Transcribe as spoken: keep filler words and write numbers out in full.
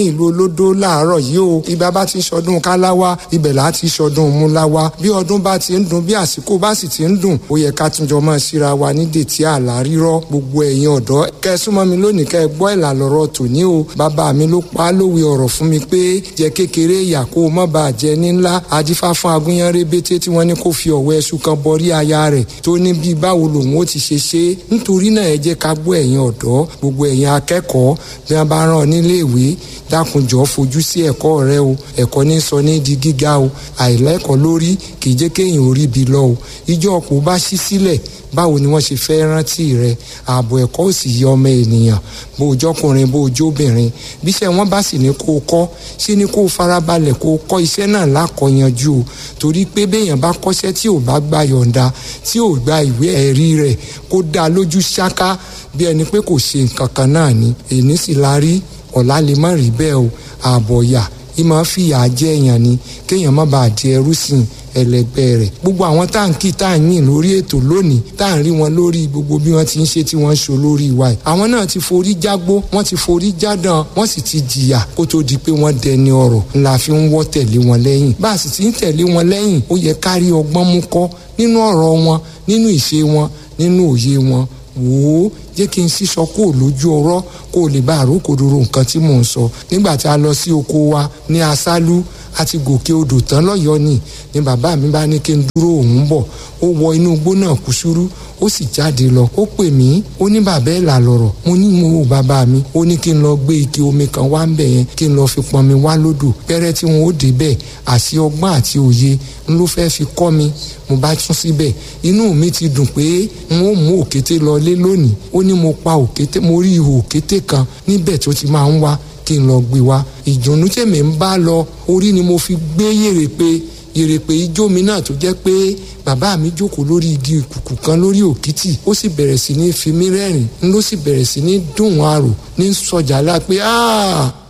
ìlú olódó láàárọ̀ yìí o. ibà bá ti ṣọdún káláwá ibẹ̀ là á ti ṣọdún múláwá. bí ọdún bá ti ń dùn bí àsìkò bá sì ti ń dùn ó yẹ ká tún jọ máa síra wa ní dètí àlá rírọ́. gbogbo ẹ̀yin ọ̀dọ́ kẹ́ ẹ súnmọ́ mi lónìí kẹ́ ẹ gbọ́ ìlà lọ́rọ̀ tòní o. bàbá mi ló pa á lówe ọ̀rọ̀ fún mi pé jẹ kékeré ìyà kó o má bàa jẹ ní ńlá. adífá fún agúnyán rébété tí wọ́n ní kó fi ọ̀wọ́ ẹṣu kan bọrí aya rẹ̀ tó ní bí báwo lòun ó ti ṣe ṣe. nítorí náà ẹ jẹ́ ká gbọ́ ẹ̀yin ọ̀dọ́ gbogbo ẹ̀yin akẹ́kọ̀ọ́ bí wọ́n bá rán nílé ìwé dákunjọ́ fojú sí ẹ̀kọ́ rẹ o. ẹ̀kọ́ ní sọ ní di gíga o. àìlẹ́kọ̀ọ́ lórí kì í jẹ́ kéèyàn orí bi lọ o. ìjọ ọ̀pọ̀ bá ṣí sílẹ̀ báwo ni wọ́n ṣe fẹ́ rántí rẹ. ààbò ẹ̀kọ́ ò sì yẹ ọmọ ènìyàn bó o jọkùnrin bó o jóbìnrin. bíṣẹ́ wọn bá sì ní kó o kọ́ ṣé ní kó o farabalẹ̀ kó o kọ́ iṣẹ́ náà lákọ̀ọ́yanjú o. torí pé béèyàn bá kọ́ṣẹ́ tí ò bá gba yọ̀ǹda tí ò gba ìwé ẹ̀rí rẹ̀ kó dá lójú ṣáká bí ẹni pé kò ṣe nǹkan kan náà ni. èní sì la rí ọ̀la lè má rí bẹ́ẹ̀ o. ààbọ̀ yà ìmọ̀ fìyà jẹ èèyàn ni kéèyàn má bàa di ẹrú sìn ẹlẹgbẹ́ rẹ̀. gbogbo àwọn táǹkì tá à ń yìn lórí ètò lónìí tá à ń rí wọn lórí gbogbo bí wọ́n ti ń ṣe tí wọ́n ń ṣo lórí wa yìí. àwọn náà ti forí jágbó wọ́n ti forí jádàn wọ́n sì ti jìyà kó tó di pé wọ́n dẹni ọ̀rọ̀ ńlá fi ń wọ́ tẹ̀lé wọn lẹ́yìn. bá a sì ti ń tẹ̀lé wọn lẹ́yìn ó yẹ ká rí ọgbọ́n mú kọ́ nínú ọ̀rọ̀ wọn nínú ìṣe wọn nínú òye wọn. wò ó jẹ́ kí n sísọ kó o lójú ọ̀rọ̀ kó o lè bá àrókòdoro nǹkan tí mò ń sọ. nígbà tí a lọ sí oko wa ní asálú àti gòkè odò tán lọ́yọ̀ọ́ ni ni bàbá mi bá ní kí n dúró òun bọ̀. ó wọ inú igbó náà kúsúrú ó sì jáde lọ. ó pè mí ó ní bàbá ẹ̀ là lọ̀rọ̀. mo ní mo wò bàbá mi. ó ní kí n lọ gbé ike omi kan wá ń bẹ̀ yẹn kí n lọ fi pọn mi wá lódò. pẹ́rẹ́ tí wọn ó dé bẹ́ẹ̀ àṣì ọgbọ́n àti òye ń ló fẹ́ fi kọ́ mi. mo bá tún síbẹ̀ inú mi ti dùn pé n ó mú òkété lọ lé lónìí. ó ní mo pa òkété mo rí ihò òkété kan níbẹ̀ tó ti máa ń wá kí n lọ gbé wá. ìdùnnú tèmi ń bá lọ orí ni mo fi gbé yèrèpè yèrèpè ijó mi náà tó jẹ́ pé bàbá mi jókòó lórí igi ìkùkù kan lórí òkìtì ó sì bẹ̀rẹ̀ sí ní fi mí rẹ́rìn-ín ló sì bẹ̀rẹ̀ sí ní dùn àrò ní sọjà lá pé áà